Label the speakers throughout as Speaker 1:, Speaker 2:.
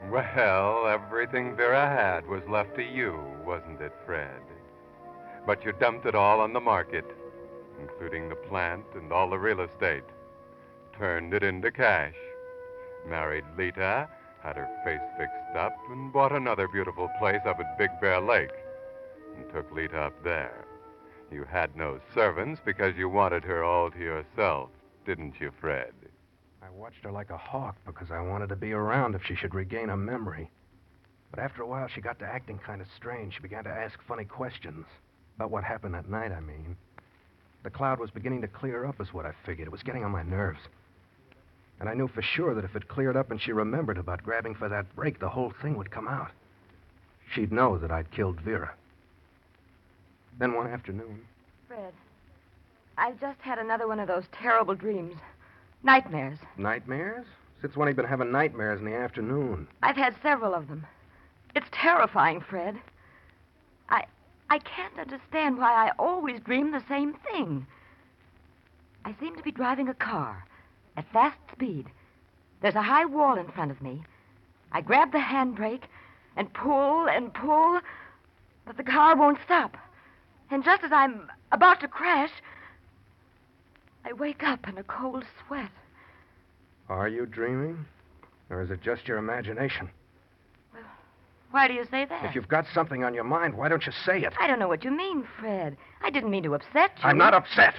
Speaker 1: Well, everything Vera had was left to you, wasn't it, Fred? But you dumped it all on the market, including the plant and all the real estate. Turned it into cash. Married Lita, had her face fixed up, and bought another beautiful place up at Big Bear Lake, and took Lita up there. You had no servants because you wanted her all to yourself, didn't you, Fred?
Speaker 2: I watched her like a hawk because I wanted to be around if she should regain her memory. But after a while, she got to acting kind of strange. She began to ask funny questions. About what happened that night, I mean. The cloud was beginning to clear up, is what I figured. It was getting on my nerves. And I knew for sure that if it cleared up and she remembered about grabbing for that brake, the whole thing would come out. She'd know that I'd killed Vera. Then one afternoon...
Speaker 3: Fred, I've just had another one of those terrible dreams. Nightmares.
Speaker 2: Nightmares? Since when have you been having nightmares in the afternoon?
Speaker 3: I've had several of them. It's terrifying, Fred. I can't understand why I always dream the same thing. I seem to be driving a car at fast speed. There's a high wall in front of me. I grab the handbrake and pull, but the car won't stop. And just as I'm about to crash, I wake up in a cold sweat.
Speaker 2: Are you dreaming? Or is it just your imagination?
Speaker 3: Well, why do you say that?
Speaker 2: If you've got something on your mind, why don't you say it?
Speaker 3: I don't know what you mean, Fred. I didn't mean to upset you.
Speaker 2: I'm not upset.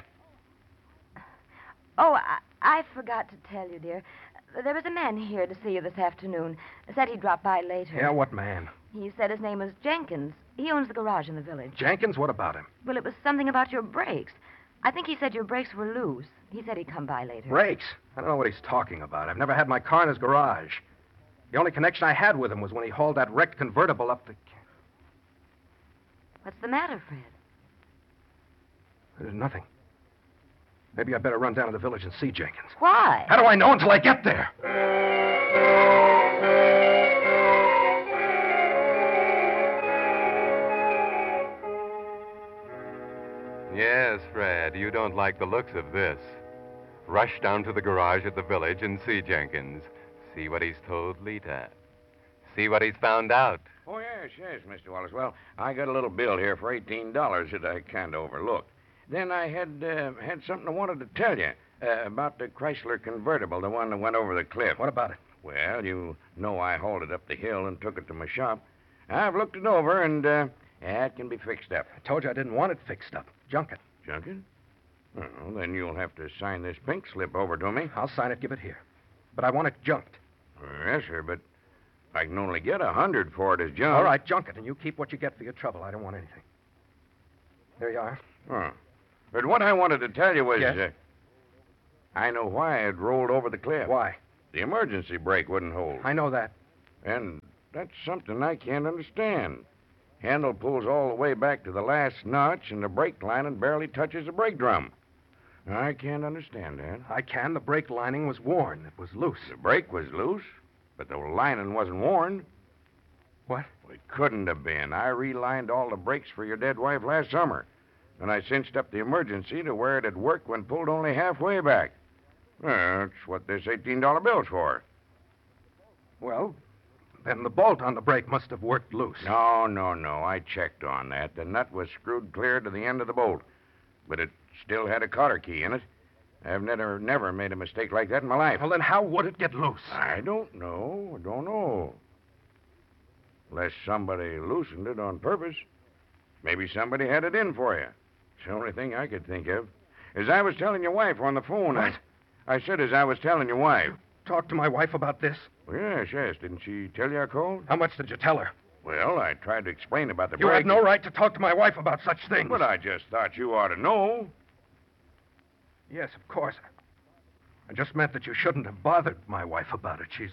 Speaker 3: Oh, I forgot to tell you, dear. There was a man here to see you this afternoon. Said he'd drop by later.
Speaker 2: Yeah, what man?
Speaker 3: He said his name was Jenkins. He owns the garage in the village.
Speaker 2: Jenkins? What about him?
Speaker 3: Well, it was something about your brakes. I think he said your brakes were loose. He said he'd come by later.
Speaker 2: Brakes? I don't know what he's talking about. I've never had my car in his garage. The only connection I had with him was when he hauled that wrecked convertible up the...
Speaker 3: What's the matter, Fred?
Speaker 2: There's nothing. Maybe I better run down to the village and see Jenkins.
Speaker 3: Why?
Speaker 2: How do I know until I get there?
Speaker 1: Yes, Fred, you don't like the looks of this. Rush down to the garage at the village and see Jenkins. See what he's told Lita. See what he's found out.
Speaker 4: Oh, yes, Mr. Wallace. Well, I got a little bill here for $18 that I kind of overlooked. Then I had something I wanted to tell you about the Chrysler convertible, the one that went over the cliff.
Speaker 2: What about it?
Speaker 4: Well, you know I hauled it up the hill and took it to my shop. I've looked it over, and it can be fixed up.
Speaker 2: I told you I didn't want it fixed up. Junk it.
Speaker 4: Junk it? Well, then you'll have to sign this pink slip over to me.
Speaker 2: I'll sign it, give it here. But I want it junked.
Speaker 4: Yes, sir, but I can only get $100 for it as junk.
Speaker 2: All right, junk it, and you keep what you get for your trouble. I don't want anything. There you are.
Speaker 4: Oh. But what I wanted to tell you was...
Speaker 2: Yes?
Speaker 4: I know why it rolled over the cliff.
Speaker 2: Why?
Speaker 4: The emergency brake wouldn't hold.
Speaker 2: I know that.
Speaker 4: And that's something I can't understand. Handle pulls all the way back to the last notch, and the brake lining barely touches the brake drum. I can't understand that.
Speaker 2: I can. The brake lining was worn. It was loose.
Speaker 4: The brake was loose, but the lining wasn't worn.
Speaker 2: What?
Speaker 4: Well, it couldn't have been. I relined all the brakes for your dead wife last summer. Then I cinched up the emergency to where it had worked when pulled only halfway back. That's what this $18 bill's for.
Speaker 2: Well, then the bolt on the brake must have worked loose.
Speaker 4: No. I checked on that. The nut was screwed clear to the end of the bolt, but it still had a cotter key in it. I've never made a mistake like that in my life.
Speaker 2: Well, then how would it get loose?
Speaker 4: I don't know. Unless somebody loosened it on purpose. Maybe somebody had it in for you. It's the only thing I could think of. As I was telling your wife on the phone...
Speaker 2: What?
Speaker 4: I said as I was telling your wife.
Speaker 2: Talk to my wife about this?
Speaker 4: Well, yes. Didn't she tell you I called?
Speaker 2: How much did you tell her?
Speaker 4: Well, I tried to explain about the
Speaker 2: You
Speaker 4: brake.
Speaker 2: had no right to talk to my wife about such things.
Speaker 4: But I just thought you ought to know.
Speaker 2: Yes, of course. I just meant that you shouldn't have bothered my wife about it. She's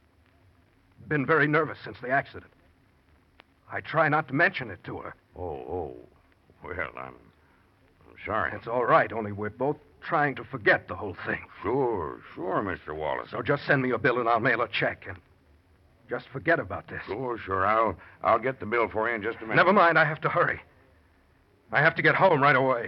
Speaker 2: been very nervous since the accident. I try not to mention it to her.
Speaker 4: Oh. Well, I'm sorry.
Speaker 2: It's all right, only we're both trying to forget the whole thing.
Speaker 4: Sure, Mr. Wallace.
Speaker 2: So just send me a bill and I'll mail a check and just forget about this.
Speaker 4: Sure. I'll get the bill for you in just a minute.
Speaker 2: Never mind, I have to hurry. I have to get home right away.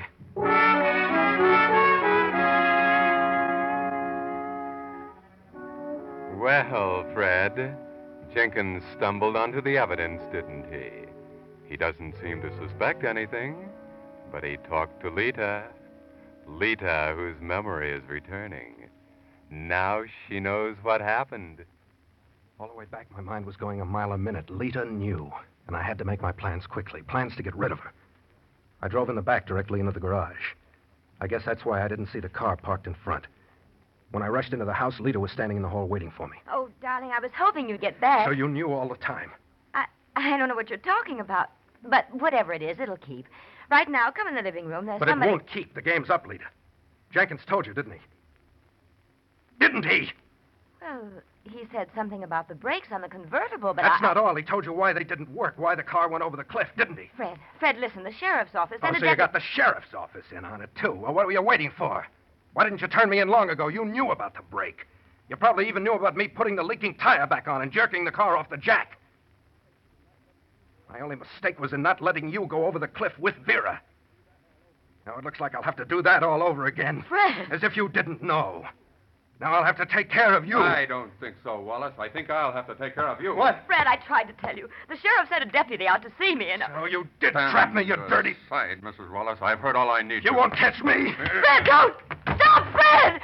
Speaker 1: Well, Fred, Jenkins stumbled onto the evidence, didn't he? He doesn't seem to suspect anything, but he talked to Lita. Lita, whose memory is returning. Now she knows what happened.
Speaker 2: All the way back, my mind was going a mile a minute. Lita knew, and I had to make my plans quickly. Plans to get rid of her. I drove in the back directly into the garage. I guess that's why I didn't see the car parked in front. When I rushed into the house, Lita was standing in the hall waiting for me.
Speaker 3: Oh, darling, I was hoping you'd get back.
Speaker 2: So you knew all the time.
Speaker 3: I don't know what you're talking about. But whatever it is, it'll keep. Right now, come in the living room. There's
Speaker 2: But
Speaker 3: somebody...
Speaker 2: it won't keep. The game's up, Lita. Jenkins told you, didn't he? Didn't he?
Speaker 3: Well, he said something about the brakes on the convertible, but
Speaker 2: That's not all. He told you why they didn't work, why the car went over the cliff, didn't he?
Speaker 3: Fred, listen, the sheriff's office...
Speaker 2: Oh, so you got the sheriff's office in on it, too. Well, what were you waiting for? Why didn't you turn me in long ago? You knew about the brake. You probably even knew about me putting the leaking tire back on and jerking the car off the jack. My only mistake was in not letting you go over the cliff with Vera. Now it looks like I'll have to do that all over again.
Speaker 3: Fred!
Speaker 2: As if you didn't know. Now I'll have to take care of you.
Speaker 1: I don't think so, Wallace. I think I'll have to take care of you.
Speaker 2: What?
Speaker 3: Fred, I tried to tell you. The sheriff sent a deputy out to see me, and...
Speaker 2: So you did trap me, you dirty...
Speaker 1: Side, Mrs. Wallace. I've heard all I need
Speaker 2: You
Speaker 1: to.
Speaker 2: won't catch me.
Speaker 3: Fred, don't! Stop, Fred!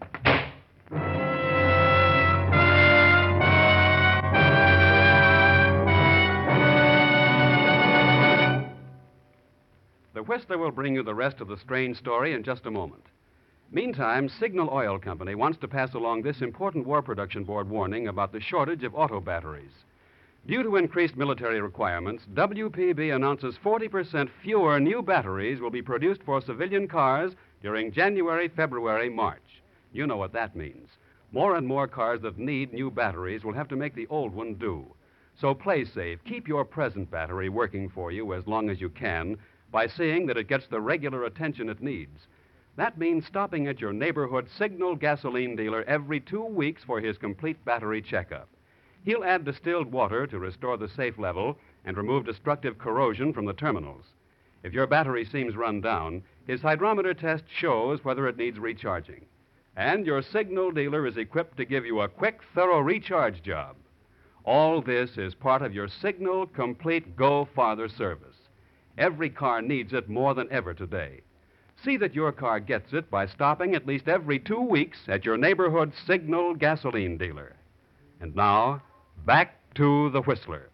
Speaker 5: The Whistler will bring you the rest of the strange story in just a moment. Meantime, Signal Oil Company wants to pass along this important War Production Board warning about the shortage of auto batteries. Due to increased military requirements, WPB announces 40% fewer new batteries will be produced for civilian cars during January, February, March. You know what that means. More and more cars that need new batteries will have to make the old one do. So play safe. Keep your present battery working for you as long as you can by seeing that it gets the regular attention it needs. That means stopping at your neighborhood Signal gasoline dealer every 2 weeks for his complete battery checkup. He'll add distilled water to restore the safe level and remove destructive corrosion from the terminals. If your battery seems run down, his hydrometer test shows whether it needs recharging. And your Signal dealer is equipped to give you a quick, thorough recharge job. All this is part of your Signal Complete Go Farther service. Every car needs it more than ever today. See that your car gets it by stopping at least every 2 weeks at your neighborhood Signal gasoline dealer. And now, back to the Whistler.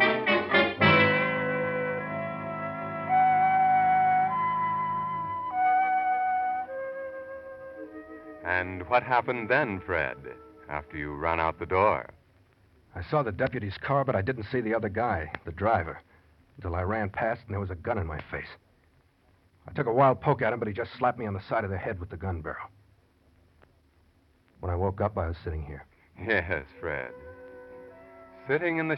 Speaker 1: And what happened then, Fred, after you ran out the door?
Speaker 2: I saw the deputy's car, but I didn't see the other guy, the driver, until I ran past and there was a gun in my face. I took a wild poke at him, but he just slapped me on the side of the head with the gun barrel. When I woke up, I was sitting here.
Speaker 1: Yes, Fred. Sitting in the